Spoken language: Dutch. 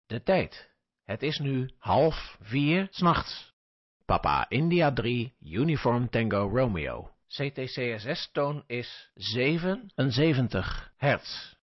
De tijd. Het is nu 3:30 's nachts. Papa India 3, Uniform Tango Romeo. CTCSS-toon is 77 hertz.